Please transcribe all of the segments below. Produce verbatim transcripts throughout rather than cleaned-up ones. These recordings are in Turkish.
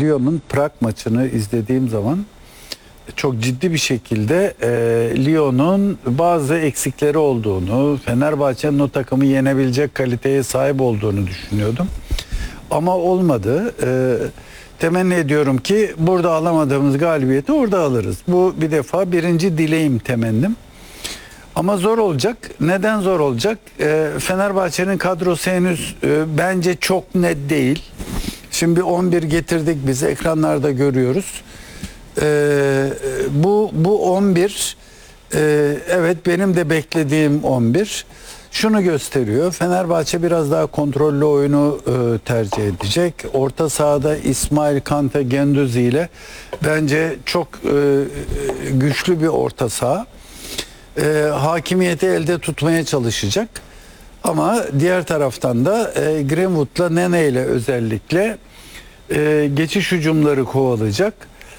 Lyon'un Prag maçını izlediğim zaman çok ciddi bir şekilde e, Lyon'un bazı eksikleri olduğunu, Fenerbahçe'nin o takımı yenebilecek kaliteye sahip olduğunu düşünüyordum. Ama olmadı. E, temenni ediyorum ki burada alamadığımız galibiyeti orada alırız. Bu bir defa birinci dileğim, temennim. Ama zor olacak. Neden zor olacak? E, Fenerbahçe'nin kadrosu henüz e, bence çok net değil. Şimdi on bir getirdik, biz ekranlarda görüyoruz. Ee, bu bu on bir e, evet benim de beklediğim on bir şunu gösteriyor. Fenerbahçe biraz daha kontrollü oyunu e, tercih edecek. Orta sahada İsmail, Kante, Güendüzi ile bence çok e, güçlü bir orta saha. E, hakimiyeti elde tutmaya çalışacak. Ama diğer taraftan da e, Greenwood'la Nene ile özellikle e, geçiş hücumları kovalayacak.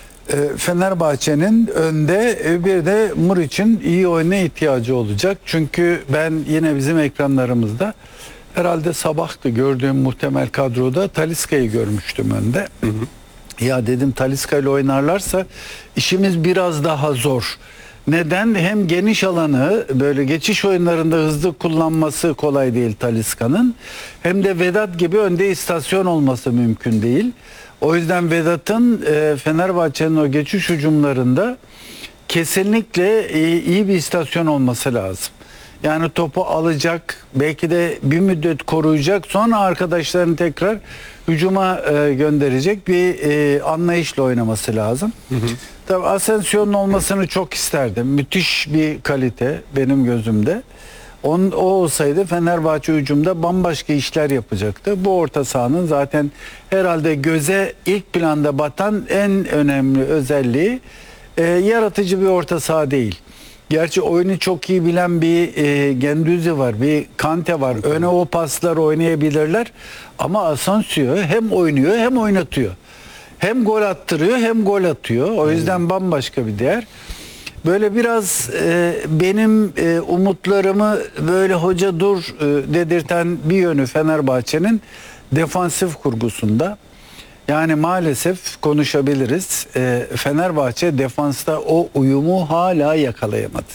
Fenerbahçe'nin önde bir de Muriç'in iyi oyuna ihtiyacı olacak. Çünkü ben yine bizim ekranlarımızda herhalde sabahtı gördüğüm muhtemel kadroda Talisca'yı görmüştüm önde. Hı hı. Ya dedim Talisca ile oynarlarsa işimiz biraz daha zor. Neden? Hem geniş alanı böyle geçiş oyunlarında hızlı kullanması kolay değil Talisca'nın. Hem de Vedat gibi önde istasyon olması mümkün değil. O yüzden Vedat'ın e, Fenerbahçe'nin o geçiş hücumlarında kesinlikle e, iyi bir istasyon olması lazım. Yani topu alacak, belki de bir müddet koruyacak, sonra arkadaşlarını tekrar hücuma e, gönderecek bir e, anlayışla oynaması lazım. Hı hı. Tabii Asensio'nun olmasını çok isterdim. Müthiş bir kalite benim gözümde. On, o olsaydı Fenerbahçe hücumda bambaşka işler yapacaktı. Bu orta sahanın zaten herhalde göze ilk planda batan en önemli özelliği e, yaratıcı bir orta saha değil. Gerçi oyunu çok iyi bilen bir e, Güendüzi var, bir Kante var. Öne o pasları oynayabilirler. Ama Asensio hem oynuyor hem oynatıyor. Hem gol attırıyor hem gol atıyor. O yüzden bambaşka bir değer. Böyle biraz e, benim e, umutlarımı böyle hoca dur e, dedirten bir yönü Fenerbahçe'nin defansif kurgusunda. Yani maalesef konuşabiliriz. E, Fenerbahçe defansta o uyumu hala yakalayamadı.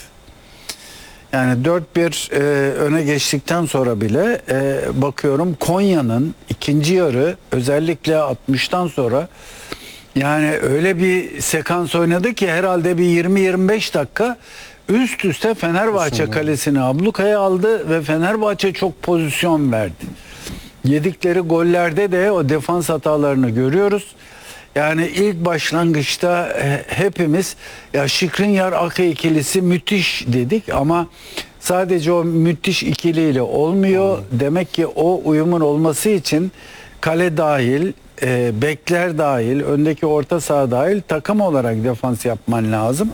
Yani dört bir e, öne geçtikten sonra bile e, bakıyorum Konya'nın ikinci yarı özellikle altmıştan sonra yani öyle bir sekans oynadı ki herhalde bir yirmi yirmi beş dakika üst üste Fenerbahçe kalesini ablukaya aldı ve Fenerbahçe çok pozisyon verdi. Yedikleri gollerde de o defans hatalarını görüyoruz. Yani ilk başlangıçta hepimiz ya Skriniar Ake ikilisi müthiş dedik ama sadece o müthiş ikiliyle olmuyor. Hmm. Demek ki o uyumun olması için kale dahil, e, bekler dahil, öndeki orta saha dahil takım olarak defans yapman lazım.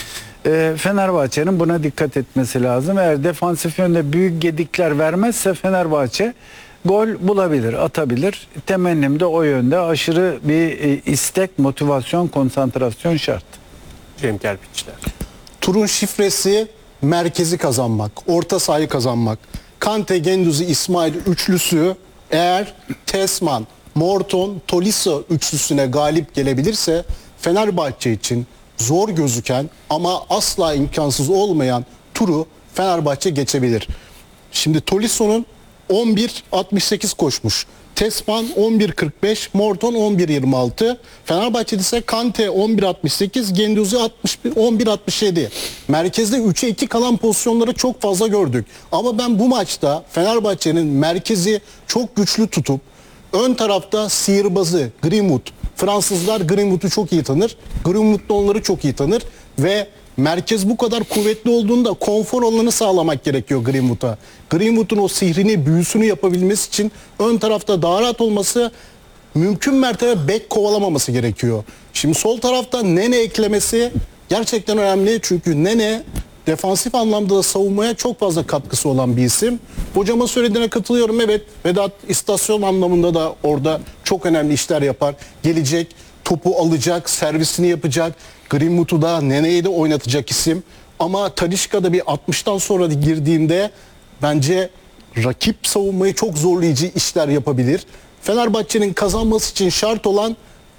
E, Fenerbahçe'nin buna dikkat etmesi lazım. Eğer defansif yönde büyük gedikler vermezse Fenerbahçe gol bulabilir, atabilir. Temennim de o yönde, aşırı bir e, istek, motivasyon, konsantrasyon şart. Cem Kerpiçler. Turun şifresi merkezi kazanmak, orta sahayı kazanmak. Kante, Güendüzi, İsmail üçlüsü eğer Tessman, Morton, Tolisso üçlüsüne galip gelebilirse Fenerbahçe için zor gözüken ama asla imkansız olmayan turu Fenerbahçe geçebilir. Şimdi Tolisso'nun on bir altmış sekiz koşmuş. Tessman on bir kırk beş, Morton on bir yirmi altı. Fenerbahçe'de ise Kante on bir altmış sekiz, Güendüzi on bir altmış yedi. Merkezde üçe iki kalan pozisyonları çok fazla gördük. Ama ben bu maçta Fenerbahçe'nin merkezi çok güçlü tutup ön tarafta sihirbazı Greenwood. Fransızlar Greenwood'u çok iyi tanır. Greenwood da onları çok iyi tanır ve merkez bu kadar kuvvetli olduğunda konfor alanını sağlamak gerekiyor Greenwood'a. Greenwood'un o sihrini, büyüsünü yapabilmesi için ön tarafta daha rahat olması, mümkün mertebe bek kovalamaması gerekiyor. Şimdi sol tarafta Nene eklemesi gerçekten önemli. Çünkü Nene defansif anlamda da savunmaya çok fazla katkısı olan bir isim. Hocamın söylediğine katılıyorum. Evet, Vedat istasyon anlamında da orada çok önemli işler yapar. Gelecek, topu alacak, servisini yapacak. Greenwood'u da Nene'yi de oynatacak isim. Ama Talisca'da bir altmıştan sonra girdiğinde bence rakip savunmayı çok zorlayıcı işler yapabilir. Fenerbahçe'nin kazanması için şart olan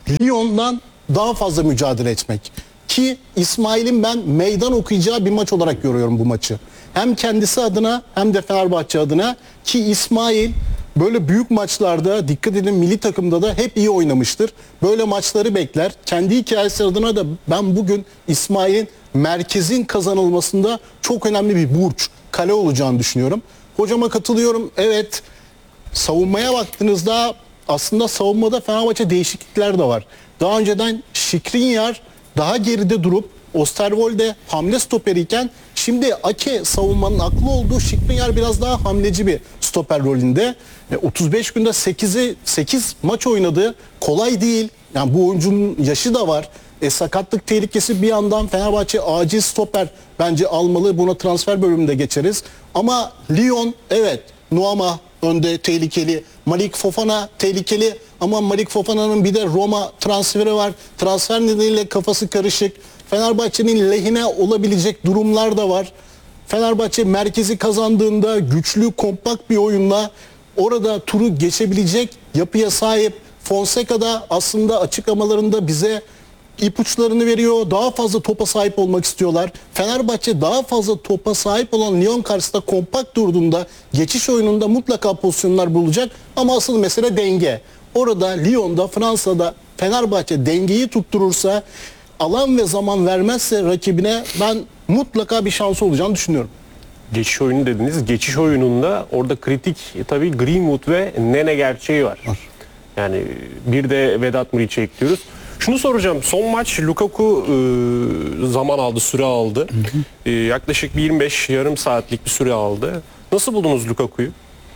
Lyon'dan daha fazla mücadele etmek. Ki İsmail'in ben meydan okuyacağı bir maç olarak görüyorum bu maçı. Hem kendisi adına hem de Fenerbahçe adına, ki İsmail böyle büyük maçlarda, dikkat edin, milli takımda da hep iyi oynamıştır. Böyle maçları bekler. Kendi hikayesi adına da ben bugün İsmail'in merkezin kazanılmasında çok önemli bir burç, kale olacağını düşünüyorum. Hocama katılıyorum. Evet, savunmaya baktığınızda aslında savunmada Fenerbahçe değişiklikler de var. Daha önceden Skriniar daha geride durup Osterwolde hamle stoperiyken şimdi Ake savunmanın aklı olduğu, Skriniar biraz daha hamleci bir stoper rolünde. E, otuz beş günde sekizi sekiz maç oynadı. Kolay değil. Yani bu oyuncunun yaşı da var. E, sakatlık tehlikesi bir yandan, Fenerbahçe acil stoper bence almalı. Buna transfer bölümünde geçeriz. Ama Lyon, evet, Nuama önde tehlikeli. Malik Fofana tehlikeli. Ama Malik Fofana'nın bir de Roma transferi var. Transfer nedeniyle kafası karışık. Fenerbahçe'nin lehine olabilecek durumlar da var. Fenerbahçe merkezi kazandığında güçlü, kompakt bir oyunla orada turu geçebilecek yapıya sahip. Fonseca da aslında açıklamalarında bize ipuçlarını veriyor. Daha fazla topa sahip olmak istiyorlar. Fenerbahçe daha fazla topa sahip olan Lyon karşısında kompakt durduğunda geçiş oyununda mutlaka pozisyonlar bulacak. Ama asıl mesele denge. Orada Lyon'da, Fransa'da Fenerbahçe dengeyi tutturursa, alan ve zaman vermezse rakibine, ben mutlaka bir şansı olacağını düşünüyorum. Geçiş oyunu dediniz. Geçiş oyununda orada kritik e, tabii Greenwood ve Nene gerçeği var. Yani bir de Vedat Muriç'i ekliyoruz. Şunu soracağım. Son maç Lukaku e, zaman aldı, süre aldı. E, yaklaşık bir yirmi beş yarım saatlik bir süre aldı. Nasıl buldunuz Lukaku'yu?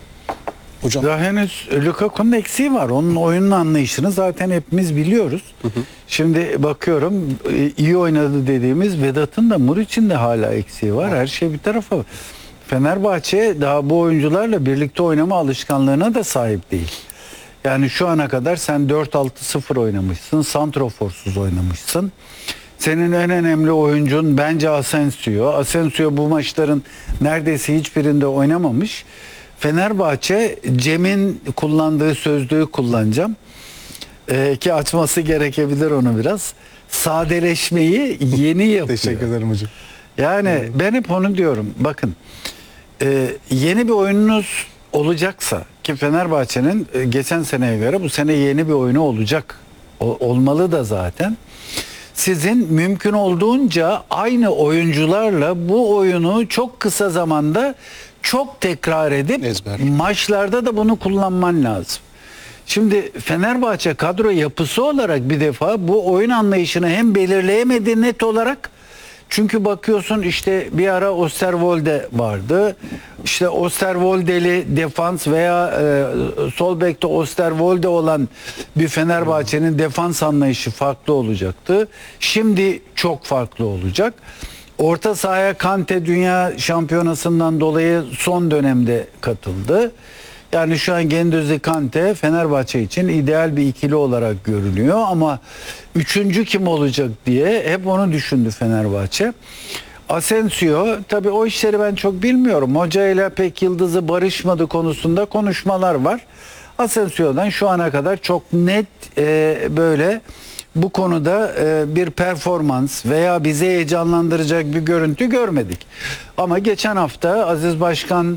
Hocam, Ya henüz Lukaku'nun eksiği var. Onun oyunun anlayışını zaten hepimiz biliyoruz. Hı hı. Şimdi bakıyorum, iyi oynadı dediğimiz Vedat'ın da Muriç'in de hala eksiği var. Her şey bir tarafa. Fenerbahçe daha bu oyuncularla birlikte oynama alışkanlığına da sahip değil. Yani şu ana kadar sen dört altı sıfır oynamışsın. Santroforsuz oynamışsın. Senin en önemli oyuncun bence Asensio. Asensio bu maçların neredeyse hiçbirinde oynamamış. Fenerbahçe, Cem'in kullandığı sözlüğü kullanacağım. Ee, ki açması gerekebilir onu biraz. Sadeleşmeyi yeni yapıyor. teşekkür ederim hocam. Yani ben hep onu diyorum. Bakın, e, yeni bir oyununuz olacaksa, ki Fenerbahçe'nin e, geçen seneye göre bu sene yeni bir oyunu olacak. O, olmalı da zaten. Sizin mümkün olduğunca aynı oyuncularla bu oyunu çok kısa zamanda çok tekrar edip Ezber. maçlarda da bunu kullanman lazım. Şimdi Fenerbahçe kadro yapısı olarak bir defa bu oyun anlayışını hem belirleyemedi net olarak. Çünkü bakıyorsun işte bir ara Osterwolde vardı. İşte Osterwolde'li defans veya e, sol bekte Osterwolde olan bir Fenerbahçe'nin defans anlayışı farklı olacaktı. Şimdi çok farklı olacak. Orta sahaya Kante Dünya Şampiyonası'ndan dolayı son dönemde katıldı. Yani şu an Guendouzi, Kante Fenerbahçe için ideal bir ikili olarak görünüyor ama üçüncü kim olacak diye hep onu düşündü Fenerbahçe. Asensio, tabii o işleri ben çok bilmiyorum. Hoca ile pek yıldızı barışmadı konusunda konuşmalar var. Asensio'dan şu ana kadar çok net e, böyle bu konuda e, bir performans veya bizi heyecanlandıracak bir görüntü görmedik. Ama geçen hafta Aziz Başkan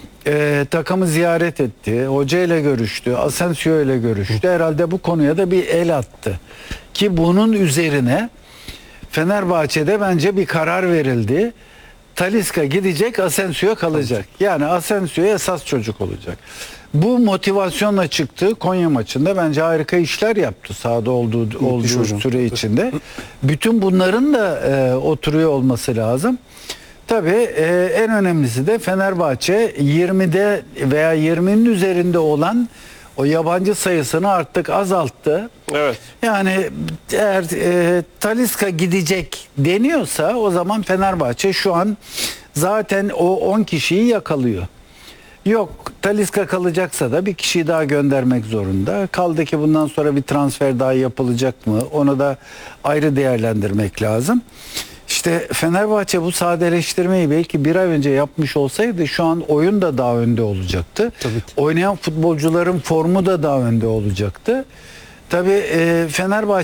e, takımı ziyaret etti. Hoca ile görüştü. Asensio ile görüştü. Herhalde bu konuya da bir el attı. Ki bunun üzerine Fenerbahçe'de bence bir karar verildi. Talisca gidecek, Asensio kalacak. Yani Asensio esas çocuk olacak. Bu motivasyonla çıktı Konya maçında, bence harika işler yaptı sahada olduğu, olduğu hocam. süre içinde. Bütün bunların da e, oturuyor olması lazım. Tabii e, en önemlisi de Fenerbahçe yirmide veya yirminin üzerinde olan o yabancı sayısını artık azalttı. Evet. Yani eğer e, Talisca gidecek deniyorsa o zaman Fenerbahçe şu an zaten o on kişiyi yakalıyor. Yok, Talisca kalacaksa da bir kişiyi daha göndermek zorunda. Kaldı ki bundan sonra bir transfer daha yapılacak mı? Onu da ayrı değerlendirmek lazım. İşte Fenerbahçe bu sadeleştirmeyi belki bir ay önce yapmış olsaydı şu an oyun da daha önde olacaktı. Tabii ki. Oynayan futbolcuların formu da daha önde olacaktı. Tabii e, Fenerbahçe